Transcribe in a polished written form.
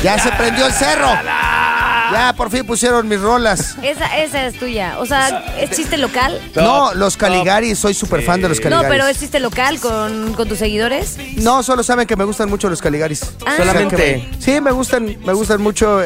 Ya se prendió el cerro. Ya, por fin pusieron mis rolas. Esa es tuya. O sea, ¿es chiste local? No, los Caligaris, soy súper fan de los Caligaris. No, pero ¿es chiste local con tus seguidores? No, solo saben que me gustan mucho los Caligaris. Ah. Solamente. Sí, me gustan mucho.